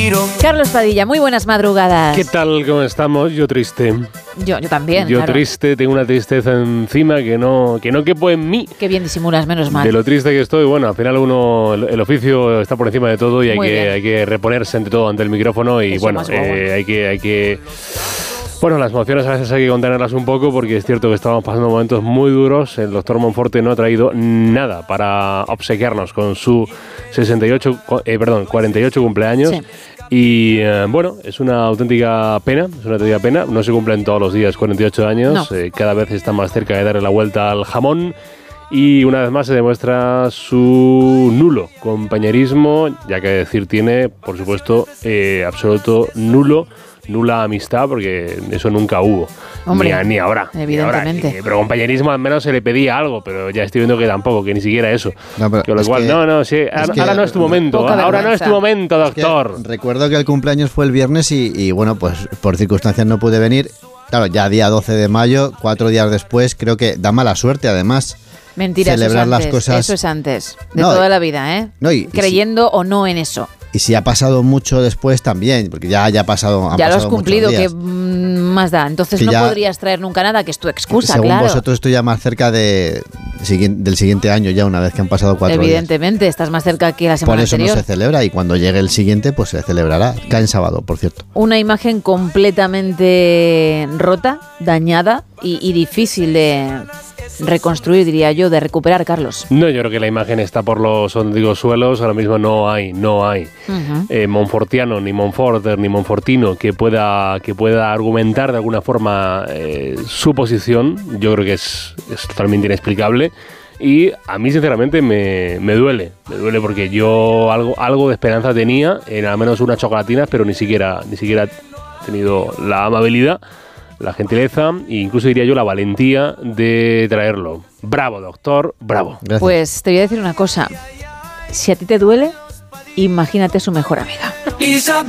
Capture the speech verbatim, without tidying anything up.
respiro. Carlos Padilla, muy buenas madrugadas. ¿Qué tal? ¿Cómo estamos? Yo triste. Yo, yo también, Yo claro. triste, tengo una tristeza encima que no, que no quepo en mí. Qué bien disimulas, menos mal. De lo triste que estoy, bueno, al final uno, el, el oficio está por encima de todo y hay que, hay que reponerse ante todo ante el micrófono y Eso bueno, eh, hay que, hay que... Bueno, las emociones a veces hay que contenerlas un poco porque es cierto que estamos pasando momentos muy duros. El doctor Monforte no ha traído nada para obsequiarnos con su sesenta y ocho, eh, perdón, cuarenta y ocho cumpleaños. Sí. Y eh, bueno, es una auténtica pena, es una auténtica pena. No se cumplen todos los días cuarenta y ocho años, No. eh, cada vez está más cerca de darle la vuelta al jamón. Y una vez más se demuestra su nulo compañerismo, ya que decir tiene, por supuesto, eh, absoluto nulo, nula amistad, porque eso nunca hubo. Hombre, ni, ni ahora. evidentemente. Ni ahora. Pero compañerismo al menos se le pedía algo, pero ya estoy viendo que tampoco, que ni siquiera eso. No, pero Con lo es cual, que- no, no, sí, ahora, que- ahora no es tu momento, Poca ahora no es vergüenza. tu momento, Es que doctor. recuerdo que el cumpleaños fue el viernes y, y, bueno, pues por circunstancias no pude venir. Claro, ya día doce de mayo, cuatro días después, creo que da mala suerte además. Mentira, celebrar eso es las antes, cosas- eso es antes, de No, toda y- la vida, ¿eh? no, y- y Creyendo o no en eso. Y si ha pasado mucho después también, porque ya, ya ha pasado. han Ya lo has pasado cumplido, muchos que días. mm, más da. Entonces Que no ya- podrías traer nunca nada, que es tu excusa, Según claro. vosotros estoy ya más cerca de, siguiente- del siguiente año ya, una vez que han pasado cuatro días. Evidentemente, estás más cerca que la semana Por eso anterior. no se celebra y cuando llegue el siguiente pues se celebrará. Cae en sábado, por cierto. Una imagen completamente rota, dañada y, y difícil de reconstruir, diría yo, de recuperar, Carlos. No, yo creo que la imagen está por los digo, suelos, ahora mismo no hay, no hay Ujú. eh, monfortiano, ni monforter, ni monfortino que pueda, que pueda argumentar de alguna forma eh, su posición. Yo creo que es, es totalmente inexplicable y a mí sinceramente me, me duele, me duele porque yo algo, algo de esperanza tenía en al menos unas chocolatinas, pero ni siquiera, ni siquiera he tenido la amabilidad, la gentileza e incluso diría yo la valentía de traerlo. Bravo, doctor, bravo. Gracias. Pues te voy a decir una cosa. Si a ti te duele, imagínate a su mejor amiga. Isabel.